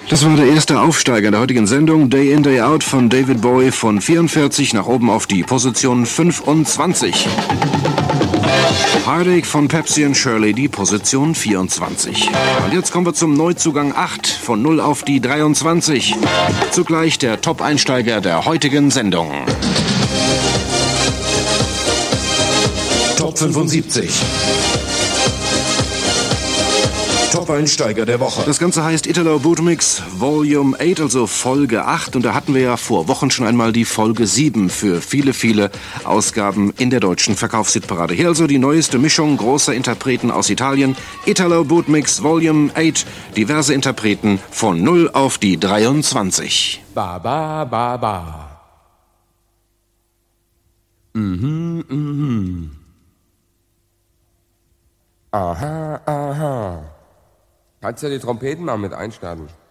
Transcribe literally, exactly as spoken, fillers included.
Das war der erste Aufsteiger der heutigen Sendung, Day in, Day out von David Bowie, von vierundvierzig nach oben auf die Position fünfundzwanzig. Heartache von Pepsi and Shirley, die Position vierundzwanzig. Und jetzt kommen wir zum Neuzugang acht, von null auf die dreiundzwanzig. Zugleich der Top-Einsteiger der heutigen Sendung. Top fünfundsiebzig. Top-Einsteiger der Woche. Das Ganze heißt Italo Bootmix Volume acht, also Folge acht. Und da hatten wir ja vor Wochen schon einmal die Folge sieben für viele, viele Ausgaben in der deutschen Verkaufshitparade. Hier also die neueste Mischung großer Interpreten aus Italien. Italo Bootmix Volume acht. Diverse Interpreten von null auf die dreiundzwanzig. Ba, ba, ba, ba. Mhm, mhm. Aha, aha. Kannst du die Trompeten mal mit einstarten?